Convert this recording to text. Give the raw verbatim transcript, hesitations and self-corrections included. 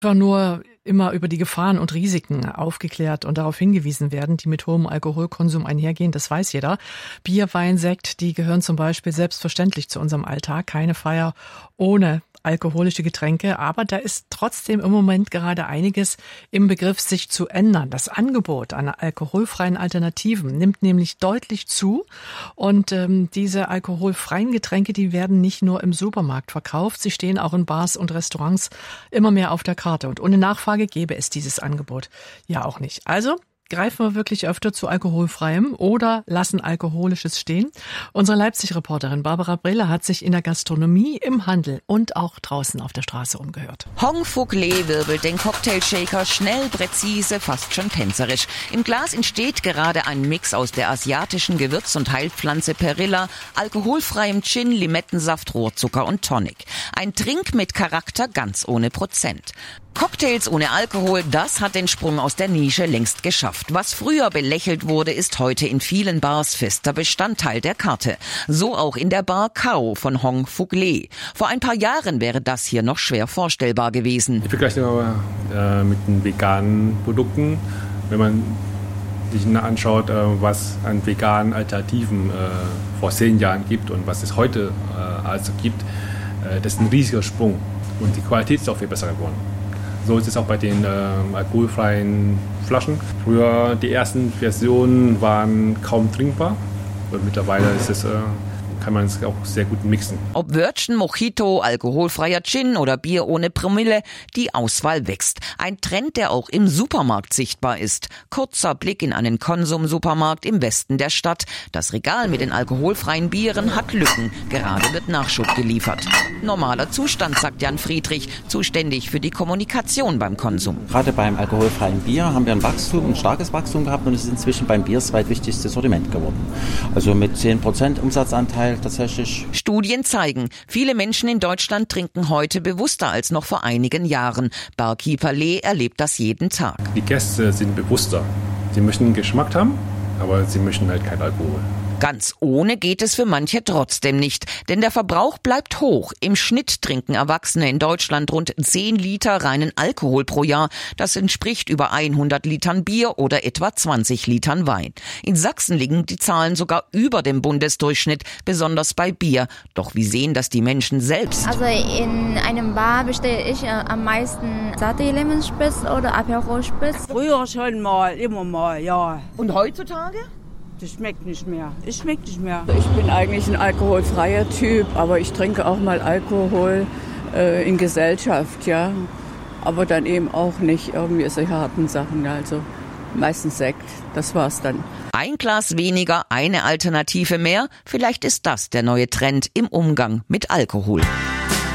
Einfach nur immer über die Gefahren und Risiken aufgeklärt und darauf hingewiesen werden, die mit hohem Alkoholkonsum einhergehen, das weiß jeder. Bier, Wein, Sekt, die gehören zum Beispiel selbstverständlich zu unserem Alltag. Keine Feier ohne alkoholische Getränke, aber da ist trotzdem im Moment gerade einiges im Begriff, sich zu ändern. Das Angebot an alkoholfreien Alternativen nimmt nämlich deutlich zu und ähm, diese alkoholfreien Getränke, die werden nicht nur im Supermarkt verkauft, sie stehen auch in Bars und Restaurants immer mehr auf der Karte und ohne Nachfrage gäbe es dieses Angebot ja auch nicht. Also greifen wir wirklich öfter zu alkoholfreiem oder lassen Alkoholisches stehen? Unsere Leipzig-Reporterin Barbara Brehler hat sich in der Gastronomie, im Handel und auch draußen auf der Straße umgehört. Hong Fook Lee wirbelt den Cocktailshaker schnell, präzise, fast schon tänzerisch. Im Glas entsteht gerade ein Mix aus der asiatischen Gewürz- und Heilpflanze Perilla, alkoholfreiem Gin, Limettensaft, Rohrzucker und Tonic. Ein Trink mit Charakter ganz ohne Prozent. Cocktails ohne Alkohol, das hat den Sprung aus der Nische längst geschafft. Was früher belächelt wurde, ist heute in vielen Bars fester Bestandteil der Karte. So auch in der Bar Kao von Hong Fook Lee. Vor ein paar Jahren wäre das hier noch schwer vorstellbar gewesen. Ich vergleiche immer äh, mit den veganen Produkten. Wenn man sich anschaut, äh, was an veganen Alternativen äh, vor zehn Jahren gibt und was es heute äh, also gibt, äh, das ist ein riesiger Sprung. Und die Qualität ist auch viel besser geworden. So ist es auch bei den äh, alkoholfreien Flaschen. Früher, die ersten Versionen waren kaum trinkbar. Und mittlerweile ist es, äh, kann man es auch sehr gut mixen. Ob Wörtchen, Mojito, alkoholfreier Gin oder Bier ohne Promille, die Auswahl wächst. Ein Trend, der auch im Supermarkt sichtbar ist. Kurzer Blick in einen Konsum-Supermarkt im Westen der Stadt. Das Regal mit den alkoholfreien Bieren hat Lücken. Gerade wird Nachschub geliefert. Normaler Zustand, sagt Jan Friedrich, zuständig für die Kommunikation beim Konsum. Gerade beim alkoholfreien Bier haben wir ein Wachstum, ein starkes Wachstum gehabt und es ist inzwischen beim Bier das zweitwichtigste Sortiment geworden. Also mit zehn Prozent Umsatzanteil tatsächlich. Studien zeigen, viele Menschen in Deutschland trinken heute bewusster als noch vor einigen Jahren. Barkeeper Lee erlebt das jeden Tag. Die Gäste sind bewusster. Sie möchten Geschmack haben, aber sie möchten halt keinen Alkohol. Ganz ohne geht es für manche trotzdem nicht, denn der Verbrauch bleibt hoch. Im Schnitt trinken Erwachsene in Deutschland rund zehn Liter reinen Alkohol pro Jahr. Das entspricht über hundert Litern Bier oder etwa zwanzig Litern Wein. In Sachsen liegen die Zahlen sogar über dem Bundesdurchschnitt, besonders bei Bier. Doch wie sehen das die Menschen selbst? Also in einem Bar bestelle ich äh, am meisten Sake Lemon Spritz oder Aperol Spritz. Früher schon mal, immer mal, ja. Und heutzutage? Das schmeckt nicht mehr. Es schmeckt nicht mehr. Ich bin eigentlich ein alkoholfreier Typ, aber ich trinke auch mal Alkohol äh, in Gesellschaft, ja. Aber dann eben auch nicht irgendwie solche harten Sachen, also meistens Sekt, das war's dann. Ein Glas weniger, eine Alternative mehr, vielleicht ist das der neue Trend im Umgang mit Alkohol.